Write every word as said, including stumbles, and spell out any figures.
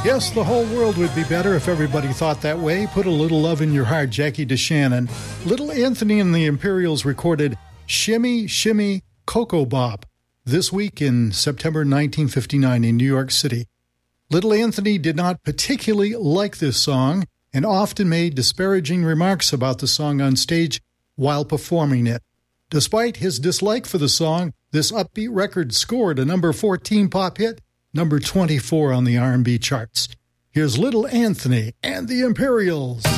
Yes, the whole world would be better if everybody thought that way. Put a little love in your heart, Jackie DeShannon. Little Anthony and the Imperials recorded Shimmy, Shimmy, Cocoa Bop this week in September nineteen fifty-nine in New York City. Little Anthony did not particularly like this song and often made disparaging remarks about the song on stage while performing it. Despite his dislike for the song, this upbeat record scored a number fourteen pop hit, number twenty-four on the R and B charts. Here's Little Anthony and the Imperials.